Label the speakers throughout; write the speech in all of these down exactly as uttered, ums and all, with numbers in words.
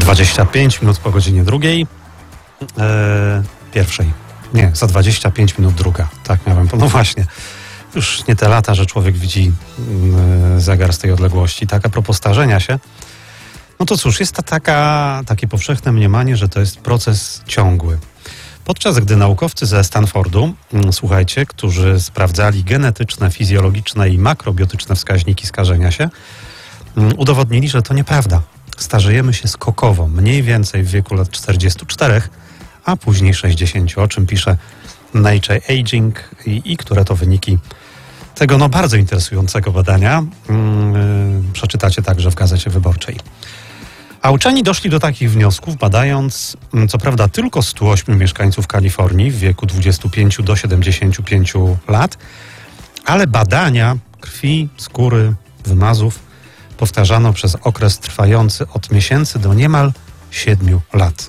Speaker 1: dwadzieścia pięć minut po godzinie drugiej. E, pierwszej. Nie, za dwadzieścia pięć minut druga. Tak miałem. No właśnie. Już nie te lata, że człowiek widzi y, zegar z tej odległości. Tak, a propos starzenia się. No to cóż, jest to taka, takie powszechne mniemanie, że to jest proces ciągły. Podczas gdy naukowcy ze Stanfordu, y, słuchajcie, którzy sprawdzali genetyczne, fizjologiczne i makrobiotyczne wskaźniki skażenia się, y, udowodnili, że to nieprawda. Starzejemy się skokowo, mniej więcej w wieku lat czterdziestu czterech, a później sześćdziesięciu, o czym pisze Nature Aging i, i które to wyniki tego no bardzo interesującego badania yy, przeczytacie także w Gazecie Wyborczej. A uczeni doszli do takich wniosków, badając yy, co prawda tylko stu ośmiu mieszkańców Kalifornii w wieku dwudziestu pięciu do siedemdziesięciu pięciu lat, ale badania krwi, skóry, wymazów powtarzano przez okres trwający od miesięcy do niemal siedmiu lat.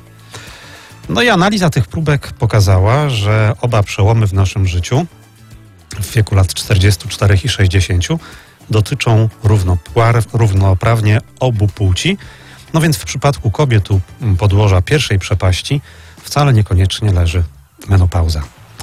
Speaker 1: No i analiza tych próbek pokazała, że oba przełomy w naszym życiu w wieku lat czterdziestu czterech i sześćdziesięciu dotyczą równopłar- równoprawnie obu płci. No więc w przypadku kobiet u podłoża pierwszej przepaści wcale niekoniecznie leży menopauza.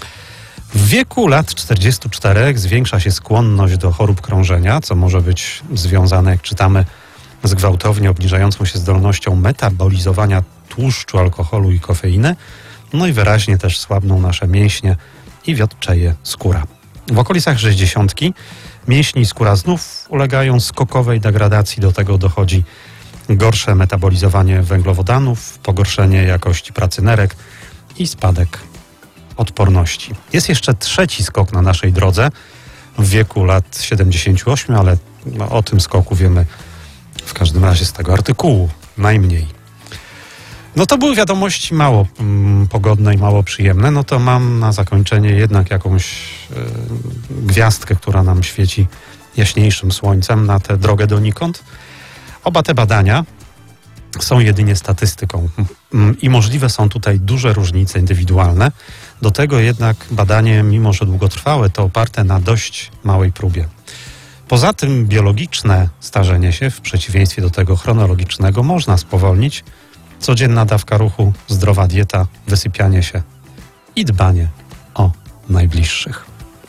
Speaker 1: W wieku lat czterdziestu czterech zwiększa się skłonność do chorób krążenia, co może być związane, jak czytamy, z gwałtownie obniżającą się zdolnością metabolizowania tłuszczu, alkoholu i kofeiny. No i wyraźnie też słabną nasze mięśnie i wiotczeje skóra. W okolicach sześćdziesiątki mięśni i skóra znów ulegają skokowej degradacji. Do tego dochodzi gorsze metabolizowanie węglowodanów, pogorszenie jakości pracy nerek i spadek odporności. Jest jeszcze trzeci skok na naszej drodze w wieku lat siedemdziesięciu ośmiu, ale no, o tym skoku wiemy w każdym razie z tego artykułu najmniej. No to były wiadomości mało mm, pogodne i mało przyjemne. No to mam na zakończenie jednak jakąś y, gwiazdkę, która nam świeci jaśniejszym słońcem na tę drogę donikąd. Oba te badania są jedynie statystyką i możliwe są tutaj duże różnice indywidualne. Do tego jednak badanie, mimo że długotrwałe, to oparte na dość małej próbie. Poza tym biologiczne starzenie się, w przeciwieństwie do tego chronologicznego, można spowolnić. Codzienna dawka ruchu, zdrowa dieta, wysypianie się i dbanie o najbliższych.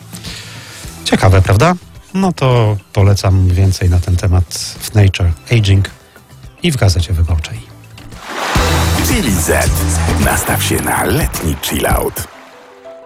Speaker 1: Ciekawe, prawda? No to polecam więcej na ten temat w Nature Aging i w Gazecie Wyborczej.
Speaker 2: Chili Z. Nastaw się na letni chillout.